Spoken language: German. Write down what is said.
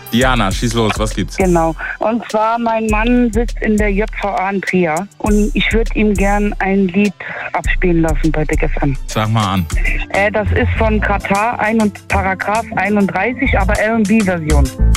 Diana, schieß los, was gibt's? Genau. Und zwar, mein Mann sitzt in der JVA in Trier und ich würde ihm gern ein Lied abspielen lassen bei Big FM. Sag mal an. Das ist von Katar, Paragraph 31, aber R&B-Version.